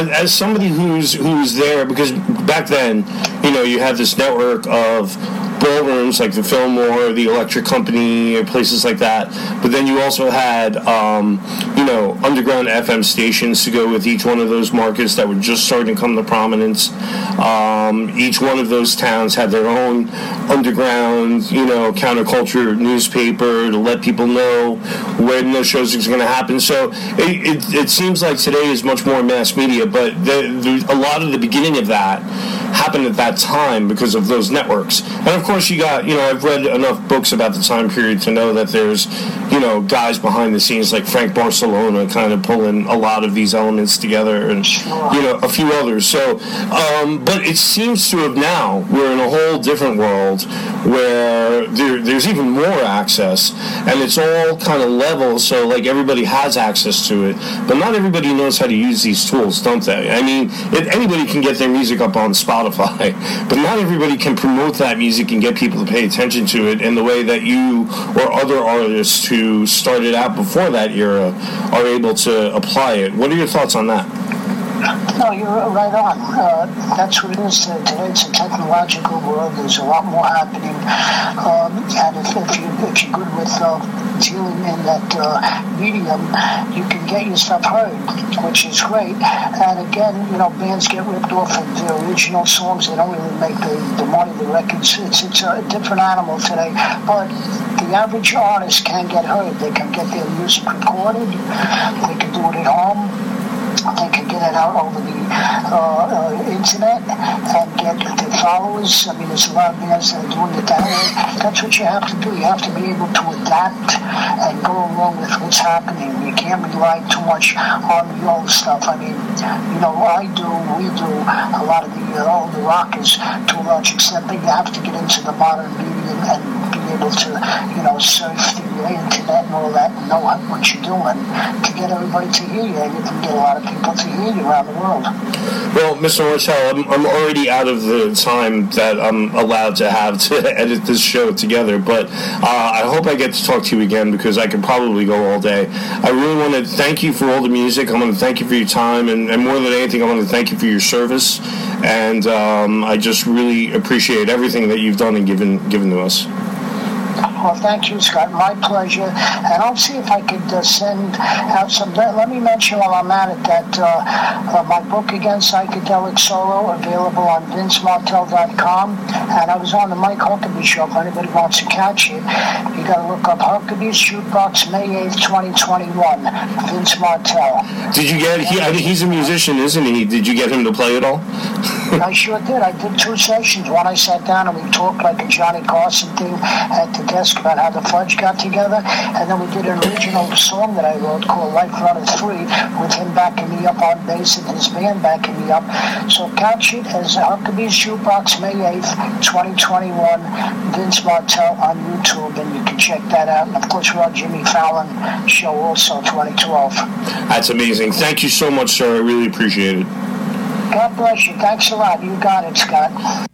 as somebody who's there, because back then, you had this network of ballrooms like the Fillmore, the Electric Company, or places like that. But then you also had, underground FM stations to go with each one of those markets that were just starting to come to prominence. Each one of those towns had their own underground, counterculture newspaper to let people know when those shows are going to happen. So it seems like today is much more mass media, but a lot of the beginning of that happened at that time because of those networks. And of course you got, I've read enough books about the time period to know that there's, guys behind the scenes like Frank Barcelona kind of pulling a lot of these elements together and, a few others. So, but it seems to have now, we're in a whole different world where there's even more access and it's all kind of level, so like everybody has access to it, but not everybody knows how to use these tools, don't they? I mean, anybody can get their music up on Spotify, but not everybody can promote that music and get people to pay attention to it in the way that you or other artists who started out before that era are able to apply it. What are your thoughts on that? No, you're right on. That's what it is today. It's a technological world. There's a lot more happening. And if you're good with dealing in that medium, you can get your stuff heard, which is great. And again, bands get ripped off of their original songs. They don't really make the money, the records. It's a different animal today. But the average artist can get heard. They can get their music recorded. They can do it at home. They can get it out over the internet and get their followers. I mean, there's a lot of bands that are doing it that way. That's what you have to do. You have to be able to adapt and go along with what's happening. You can't rely too much on the old stuff. I mean, we do a lot of the older rockers to a large extent, but you have to get into the modern medium and be able to, surf the internet and all that and know what you're doing to get everybody to hear you. And you can get a lot of people to hear you around the world. Well, Mr. Martel, I'm already out of the time that I'm allowed to have to edit this show together, but I hope I get to talk to you again because I could probably go all day. I really want to thank you for all the music. I want to thank you for your time, and more than anything, I want to thank you for your service, and I just really appreciate everything that you've done and given to us. Well, thank you, Scott. My pleasure. And I'll see if I could send out some. Let me mention while I'm at it that my book again, Psychedelic Solo, available on VinceMartel.com. And I was on the Mike Huckabee show. If anybody wants to catch it, you got to look up Huckabee's Jukebox, May 8th, 2021. Vince Martel. Did you get? He's a musician, isn't he? Did you get him to play it all? I sure did. I did 2 sessions. One I sat down and we talked like a Johnny Carson thing at the desk about how the Fudge got together, and then we did an original song that I wrote called Life Runner 3 with him backing me up on bass and his band backing me up. So catch it as Huckabee's Jukebox, May 8th, 2021, Vince Martel on YouTube, and you can check that out. And of course, we're on Jimmy Fallon show also, 2012. That's amazing. Thank you so much, sir. I really appreciate it. God bless you. Thanks a lot. You got it, Scott.